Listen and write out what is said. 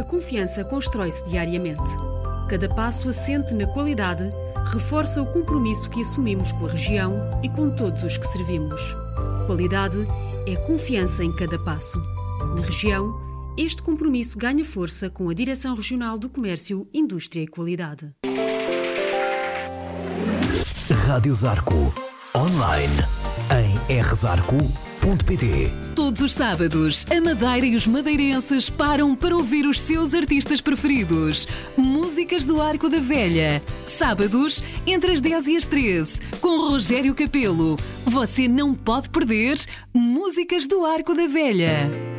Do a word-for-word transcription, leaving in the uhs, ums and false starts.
confiança constrói-se diariamente. Cada passo assente na qualidade reforça o compromisso que assumimos com a região e com todos os que servimos. Qualidade é confiança em cada passo. Na região, este compromisso ganha força com a Direção Regional do Comércio, Indústria e Qualidade. Rádio Zarco. Online em r zarco ponto p t. Todos os sábados, a Madeira e os madeirenses param para ouvir os seus artistas preferidos. Músicas do Arco da Velha. Sábados, entre as dez e as treze, com Rogério Capelo. Você não pode perder Músicas do Arco da Velha.